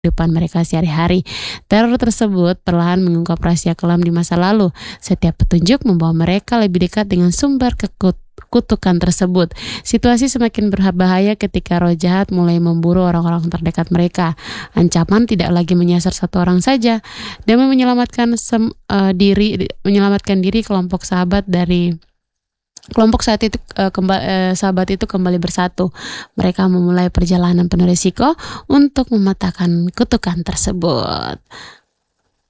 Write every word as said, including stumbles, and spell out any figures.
kehidupan mereka sehari-hari. Teror tersebut perlahan mengungkap rahasia kelam di masa lalu. Setiap petunjuk membawa mereka lebih dekat dengan sumber kekut kutukan tersebut. Situasi semakin berbahaya ketika roh jahat mulai memburu orang-orang terdekat mereka. Ancaman tidak lagi menyasar satu orang saja, demi menyelamatkan sem, uh, diri menyelamatkan diri kelompok sahabat dari Kelompok saat itu uh, kemba, uh, sahabat itu kembali bersatu. Mereka memulai perjalanan penuh risiko untuk mematahkan kutukan tersebut.